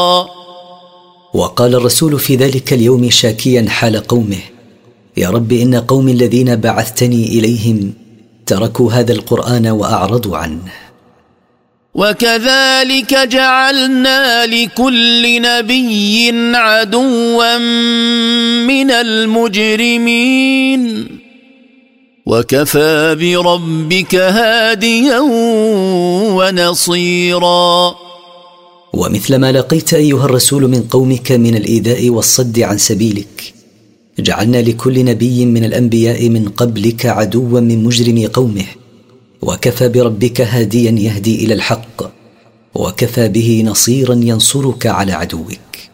وقال الرسول في ذلك اليوم شاكيا حال قومه: يا رب، إن قومي الذين بعثتني إليهم تركوا هذا القرآن وأعرضوا عنه. وكذلك جعلنا لكل نبي عدوا من المجرمين وكفى بربك هاديا ونصيرا. ومثل ما لقيت أيها الرسول من قومك من الإيذاء والصد عن سبيلك، جعلنا لكل نبي من الأنبياء من قبلك عدوا من مجرم قومه، وكفى بربك هاديا يهدي إلى الحق، وكفى به نصيرا ينصرك على عدوك.